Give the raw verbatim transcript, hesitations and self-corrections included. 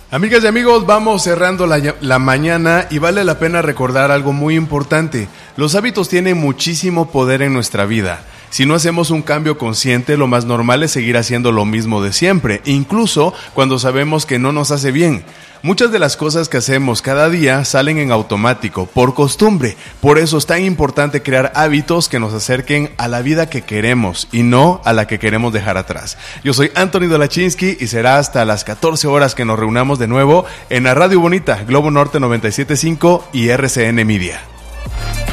Amigas y amigos, vamos cerrando la, la mañana y vale la pena recordar algo muy importante. Los hábitos tienen muchísimo poder en nuestra vida. Si no hacemos un cambio consciente, lo más normal es seguir haciendo lo mismo de siempre, incluso cuando sabemos que no nos hace bien. Muchas de las cosas que hacemos cada día salen en automático, por costumbre. Por eso es tan importante crear hábitos que nos acerquen a la vida que queremos y no a la que queremos dejar atrás. Yo soy Anthony Dolachinsky y será hasta las catorce horas que nos reunamos de nuevo en la Radio Bonita, Globo Norte noventa y siete punto cinco y R C N Media.